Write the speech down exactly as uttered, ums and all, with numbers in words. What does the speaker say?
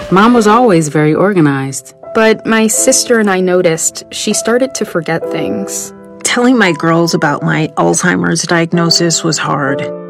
Mom was always very organized. But my sister and I noticed she started to forget things. Telling my girls about my Alzheimer's diagnosis was hard.